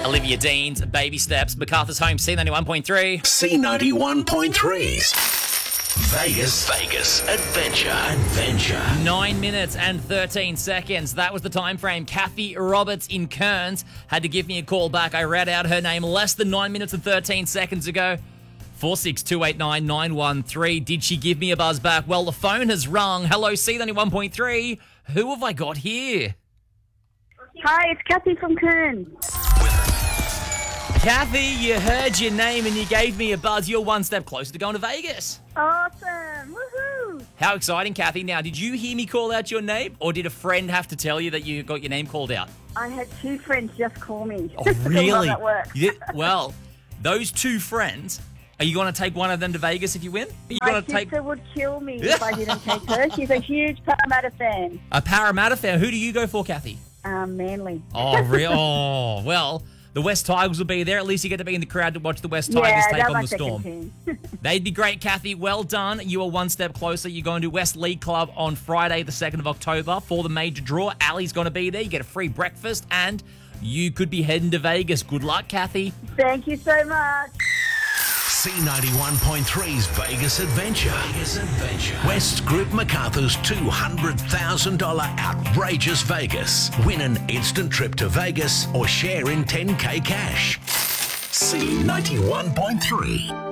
Olivia Dean's Baby Steps. MacArthur's Home, C91.3. C91.3's Vegas Adventure. 9 minutes and 13 seconds. That was the time frame. Kathy Roberts in Kearns had to give me a call back. I read out her name less than 9 minutes and 13 seconds ago. 46289 Did she give me a buzz back? Well, the phone has rung. Hello, C91.3. Who have I got here? Hi, it's Kathy from Kearns. Kathy, you heard your name and you gave me a buzz. You're one step closer to going to Vegas. Awesome. Woohoo. How exciting, Kathy. Now, did you hear me call out your name or did a friend have to tell you that you got your name called out? I had two friends just call me. Oh, really? At work. Well, those two friends, are you going to take one of them to Vegas if you win? My sister would kill me if I didn't take her. She's a huge Parramatta fan. A Parramatta fan. Who do you go for, Kathy? Manly. Oh, really? Oh, well, the West Tigers will be there. At least you get to be in the crowd to watch the West Tigers take on the Storm. They'd be great, Kathy. Well done. You are one step closer. You're going to West League Club on Friday, the 2nd of October for the major draw. Ali's going to be there. You get a free breakfast and you could be heading to Vegas. Good luck, Kathy. Thank you so much. C91.3's Vegas Adventure. West Group MacArthur's $200,000 outrageous Vegas. Win an instant trip to Vegas or share in 10K cash. C91.3.